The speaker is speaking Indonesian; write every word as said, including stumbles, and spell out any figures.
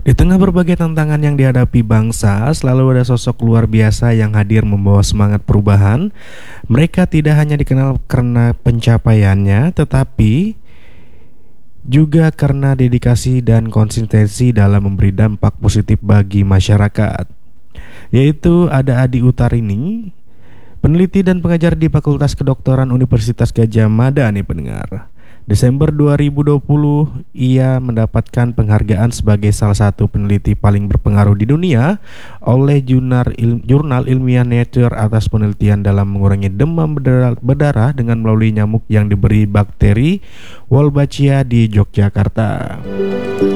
Di tengah berbagai tantangan yang dihadapi bangsa, selalu ada sosok luar biasa yang hadir membawa semangat perubahan. Mereka tidak hanya dikenal karena pencapaiannya, tetapi juga karena dedikasi dan konsistensi dalam memberi dampak positif bagi masyarakat. Yaitu ada Adi Utarini, peneliti dan pengajar di Fakultas Kedokteran Universitas Gadjah Mada nih pendengar. Desember dua ribu dua puluh, ia mendapatkan penghargaan sebagai salah satu peneliti paling berpengaruh di dunia oleh jurnal, il, jurnal ilmiah Nature atas penelitian dalam mengurangi demam berdarah, berdarah dengan melalui nyamuk yang diberi bakteri Wolbachia di Yogyakarta.